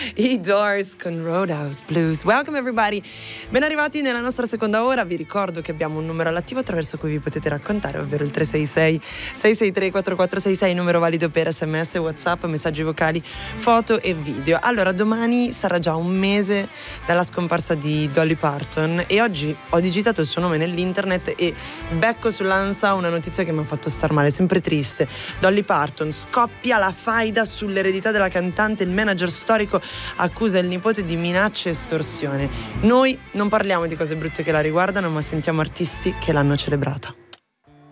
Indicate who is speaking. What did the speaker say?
Speaker 1: I Doors con Roadhouse Blues. Welcome everybody. Ben arrivati nella nostra seconda ora. Vi ricordo che abbiamo un numero all'attivo attraverso cui vi potete raccontare, ovvero il 366 663 4466, numero valido per SMS, WhatsApp, messaggi vocali, foto e video. Allora, domani sarà già un mese dalla scomparsa di Dolly Parton e oggi ho digitato il suo nome nell'internet e becco sull'ANSA una notizia che mi ha fatto star male, sempre triste. Dolly Parton, scoppia la faida sull'eredità della cantante, il manager storico accusa il nipote di minacce e estorsione. Noi non parliamo di cose brutte che la riguardano, ma sentiamo artisti che l'hanno celebrata.